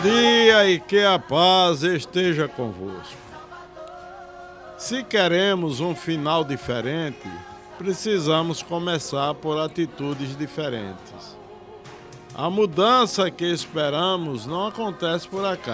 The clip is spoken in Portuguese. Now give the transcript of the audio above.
Dia e que a paz esteja convosco. Se queremos um final diferente, precisamos começar por atitudes diferentes. A mudança que esperamos não acontece por acaso.